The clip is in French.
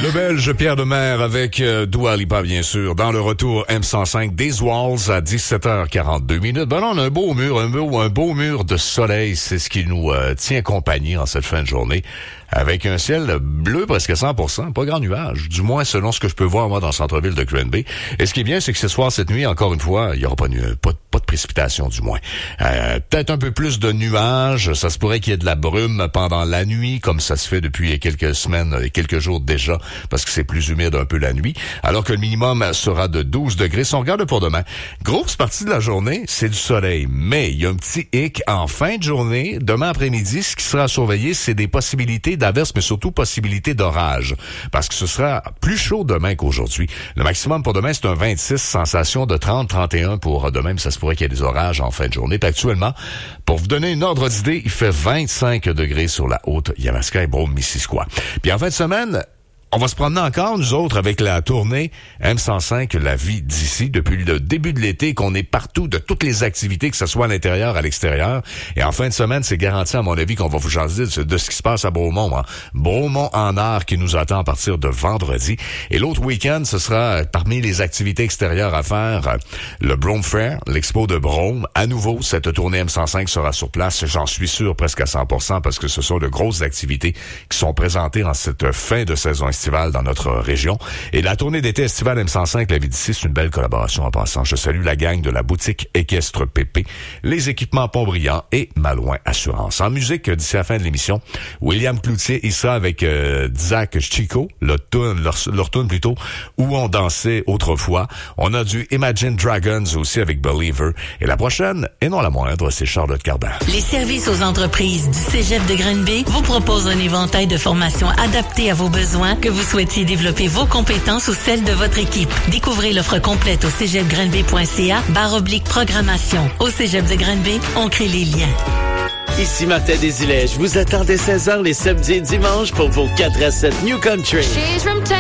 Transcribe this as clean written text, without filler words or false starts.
Le Belge Pierre Demers avec Dua Lipa, bien sûr. Dans le retour M105 des Walls à 17h42 minutes. Ben là, on a un beau mur de soleil. C'est ce qui nous tient compagnie en cette fin de journée. Avec un ciel bleu presque 100%, pas grand nuage. Du moins, selon ce que je peux voir, moi, dans le centre-ville de Granby. Et ce qui est bien, c'est que ce soir, cette nuit, encore une fois, il y aura pas de précipitation, du moins. Peut-être un peu plus de nuages. Ça se pourrait qu'il y ait de la brume pendant la nuit, comme ça se fait depuis quelques semaines et quelques jours déjà, parce que c'est plus humide un peu la nuit. Alors que le minimum sera de 12 degrés. Si on regarde pour demain, grosse partie de la journée, c'est du soleil. Mais il y a un petit hic en fin de journée. Demain après-midi, ce qui sera à surveiller, c'est des possibilités d'averses, mais surtout possibilités d'orage. Parce que ce sera plus chaud demain qu'aujourd'hui. Le maximum pour demain, c'est un 26, sensation de 30-31 pour demain, mais ça se pourrait qu'il y ait des orages en fin de journée. Puis actuellement, pour vous donner une ordre d'idée, il fait 25 degrés sur la haute Yamaska et Brome-Missisquoi. Puis en fin de semaine, on va se promener encore, nous autres, avec la tournée M105, la vie d'ici, depuis le début de l'été, qu'on est partout, de toutes les activités, que ce soit à l'intérieur, à l'extérieur. Et en fin de semaine, c'est garanti, à mon avis, qu'on va vous jaser de ce qui se passe à Bromont. Hein. Bromont en art qui nous attend à partir de vendredi. Et l'autre week-end, ce sera parmi les activités extérieures à faire, le Brome Fair, l'expo de Brome. À nouveau, cette tournée M105 sera sur place, j'en suis sûr presque à 100%, parce que ce sont de grosses activités qui sont présentées en cette fin de saison estivale dans notre région. Et la tournée d'été estivale M105, la vie d'ici, c'est une belle collaboration en passant. Je salue la gang de la boutique Équestre Pépé, les équipements Pont-Brillant et Malouin Assurance. En musique, d'ici la fin de l'émission, William Cloutier y sera avec Zach Chico, leur tune plutôt, où on dansait autrefois. On a du Imagine Dragons aussi avec Believer. Et la prochaine, et non la moindre, c'est Charlotte Cardin. Les services aux entreprises du Cégep de Granby vous proposent un éventail de formations adaptées à vos besoins, que vous souhaitiez développer vos compétences ou celles de votre équipe. Découvrez l'offre complète au cégeps-granby.ca/programmation. Au Cégep de Granby, on crée les liens. Ici Martin Desilets, je vous attends dès 16h les samedis et dimanches pour vos 4 à 7 New Country.